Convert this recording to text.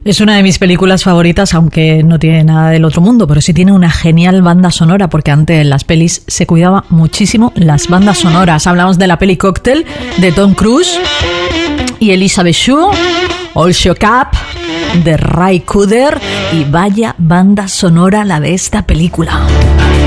Es una de mis películas favoritas, aunque no tiene nada del otro mundo, pero sí tiene una genial banda sonora, porque antes en las pelis se cuidaba muchísimo las bandas sonoras. Hablamos de la peli Cocktail, de Tom Cruise y Elizabeth Shue, All Shook Up, de Ray Cooder, y vaya banda sonora la de esta película.